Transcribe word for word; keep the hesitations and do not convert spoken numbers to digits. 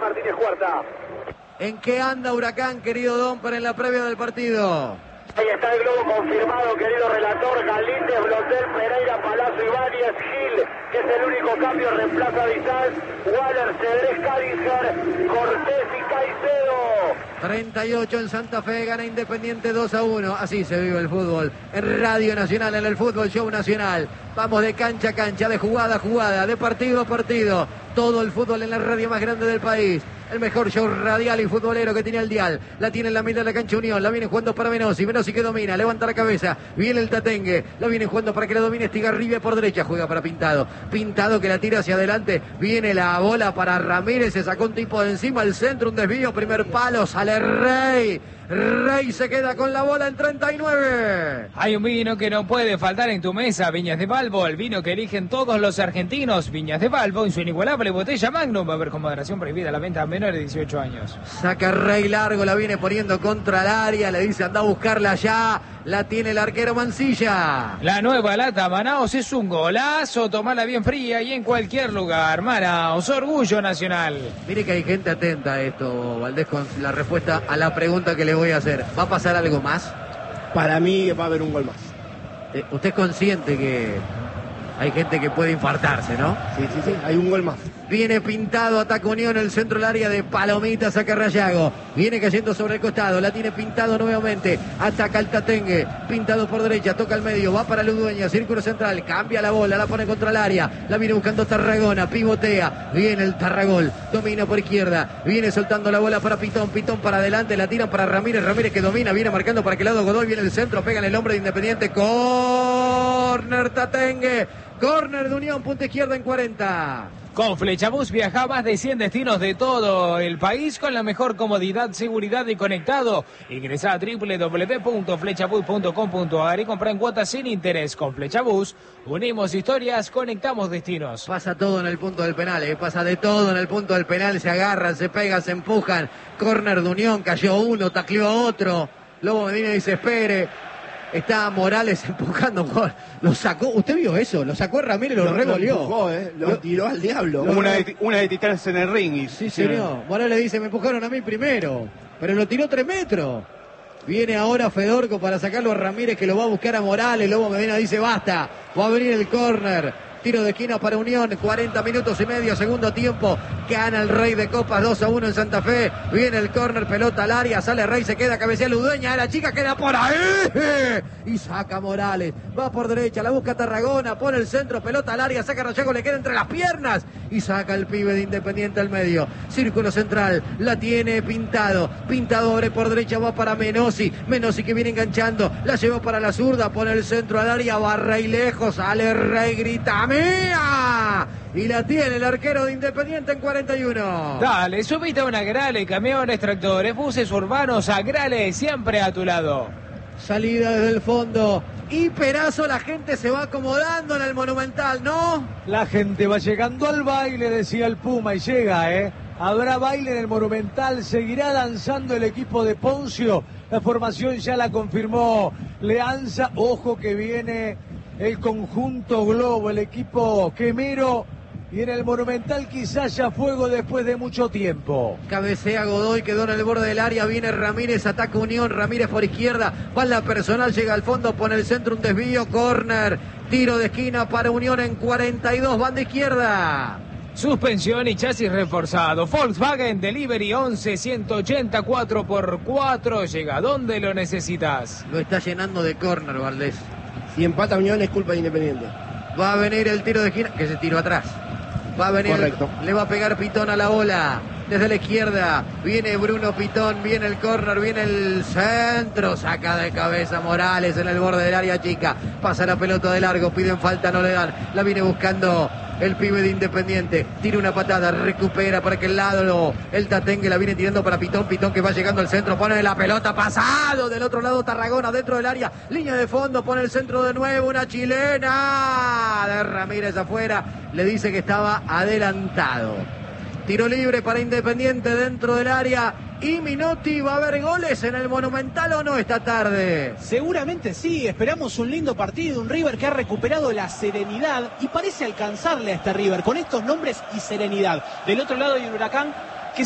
Martínez Cuarta. ¿En qué anda Huracán, querido Don, para en la previa del partido? Ahí está el globo confirmado, querido relator. Galíndez, Blondel, Pereira, Palazzo, Ibáñez, Gil, que es el único cambio, reemplaza a Disanz, Waller, Cedrés, Cádizer, Cortés y Caicedo. treinta y ocho en Santa Fe, gana Independiente dos a uno. Así se vive el fútbol. En Radio Nacional, en el Fútbol Show Nacional. Vamos de cancha a cancha, de jugada a jugada, de partido a partido. Todo el fútbol en la radio más grande del país. El mejor show radial y futbolero que tiene el dial. La tiene en la mitad de la cancha Unión. La viene jugando para Menossi. Menossi que domina. Levanta la cabeza. Viene el Tatengue. La viene jugando para que la domine Estigarribia por derecha. Juega para Pintado. Pintado que la tira hacia adelante. Viene la bola para Ramírez. Se sacó un tipo de encima. El centro. Un desvío. Primer palo. Sale Rey. Rey se queda con la bola en treinta y nueve. Hay un vino que no puede faltar en tu mesa, Viñas de Valvo, el vino que eligen todos los argentinos. Viñas de Valvo en su inigualable botella Magnum. Va a haber con moderación prohibida la venta a menores de dieciocho años. Saca Rey largo, la viene poniendo contra el área, le dice anda a buscarla ya. La tiene el arquero Mancilla. La nueva lata Manaos es un golazo, tomala bien fría y en cualquier lugar. Manaos, orgullo nacional. Mire que hay gente atenta a esto, Valdés, con la respuesta a la pregunta que le voy a hacer. ¿Va a pasar algo más? Para mí va a haber un gol más. Eh, usted es consciente que hay gente que puede infartarse, ¿no? Sí, sí, sí, hay un gol más. Viene Pintado, ataca Unión, el centro del área de Palomita, saca Rayago. Viene cayendo sobre el costado, la tiene Pintado nuevamente. Ataca el Tatengue, Pintado por derecha, toca al medio, va para Ludueña, círculo central, cambia la bola, la pone contra el área. La viene buscando Tarragona, pivotea. Viene el Tarragol, domina por izquierda. Viene soltando la bola para Pitón, Pitón para adelante, la tira para Ramírez, Ramírez que domina, viene marcando para aquel lado Godoy, viene el centro, pega en el hombre de Independiente. Córner Tatengue, córner de Unión, punta izquierda en cuarenta. Con Flechabús viaja a más de cien destinos de todo el país con la mejor comodidad, seguridad y conectado. Ingresa a doble u doble u doble u punto flechabús punto com punto a r y compra en cuotas sin interés. Con Flechabús unimos historias, conectamos destinos. Pasa todo en el punto del penal, ¿eh? Pasa de todo en el punto del penal. Se agarran, se pegan, se empujan. Córner de Unión, cayó uno, tacleó a otro. Lobo Medina dice espere. Está Morales empujando, lo sacó, ¿usted vio eso? Lo sacó Ramírez, lo, lo regoleó. Lo empujó, ¿eh? Lo, lo tiró al diablo. Como una de, una de titanes en el ring. Y, sí, señor. Morales dice, me empujaron a mí primero, pero lo tiró tres metros. Viene ahora Fedorco para sacarlo a Ramírez, que lo va a buscar a Morales. Lobo Medina dice, basta, va a venir el córner. Tiro de esquina para Unión, cuarenta minutos y medio, segundo tiempo. Gana el Rey de Copas dos a uno en Santa Fe. Viene el córner, pelota al área, sale Rey, se queda, cabecea Ludueña, la chica queda por ahí. Y saca Morales, va por derecha, la busca Tarragona, pone el centro, pelota al área, saca Rayago, le queda entre las piernas. Y saca el pibe de Independiente al medio. Círculo central, la tiene Pintado. Pintado abre por derecha, va para Menossi. Menossi que viene enganchando, la lleva para la zurda, pone el centro al área, va Rey lejos, sale Rey, grita ¡mía! Y la tiene el arquero de Independiente en cuarenta y uno. Dale, subite a una Grale, camiones, tractores, buses urbanos, a Grale, siempre a tu lado. Salida desde el fondo. Y Perazo, la gente se va acomodando en el Monumental, ¿no? La gente va llegando al baile, decía el Puma, y llega, ¿eh? Habrá baile en el Monumental, seguirá danzando el equipo de Poncio. La formación ya la confirmó Leanza. Ojo que viene el conjunto Globo, el equipo quemero. Y en el Monumental quizás ya fuego después de mucho tiempo. Cabecea Godoy, quedó en el borde del área, viene Ramírez, ataca Unión, Ramírez por izquierda, va en la personal, llega al fondo, pone el centro, un desvío, córner, tiro de esquina para Unión en cuarenta y dos, banda izquierda. Suspensión y chasis reforzado. Volkswagen Delivery once ciento ochenta cuatro por cuatro. Llega donde lo necesitas. Lo está llenando de córner, Valdés. Si empata Unión es culpa de Independiente. Va a venir el tiro de esquina, que se tiró atrás. Va a venir, correcto. Le va a pegar Pitón a la bola. Desde la izquierda viene Bruno Pitón, viene el córner, viene el centro, saca de cabeza Morales en el borde del área chica. Pasa la pelota de largo, piden falta, no le dan. La viene buscando el pibe de Independiente, tira una patada, recupera por aquel lado, el Tatengue la viene tirando para Pitón, Pitón que va llegando al centro, pone la pelota, pasado, del otro lado Tarragona, dentro del área, línea de fondo, pone el centro de nuevo, una chilena de Ramírez afuera, le dice que estaba adelantado. Tiro libre para Independiente dentro del área. Y Minotti, ¿va a haber goles en el Monumental o no esta tarde? Seguramente sí, esperamos un lindo partido, un River que ha recuperado la serenidad y parece alcanzarle a este River con estos nombres y serenidad. Del otro lado hay un Huracán